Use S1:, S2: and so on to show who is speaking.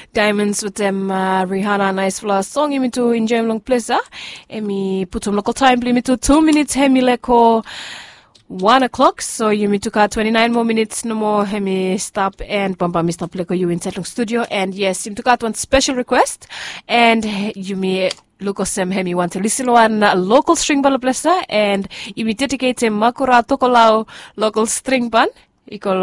S1: Diamonds with them Rihanna nice flower song imi to enjoy long pleasure. Emi putum local time imi to 2 minutes hemi leko 1 o'clock, so you took 29 more minutes no more hemi stop and bamba Mr. Pleko you in Setlong studio, and yes you took out one special request and you may look osem hemi want to listen to one local string ball blessa and you may dedicate makura tokolao local string band